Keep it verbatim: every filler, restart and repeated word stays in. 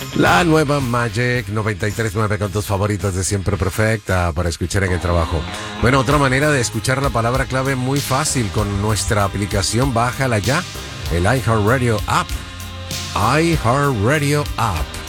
La nueva Magic noventa y tres punto nueve con tus favoritos de siempre perfecta para escuchar en el trabajo. Bueno, otra manera de escuchar la palabra clave muy fácil con nuestra aplicación, bájala ya, el iHeartRadio app. iHeartRadio app.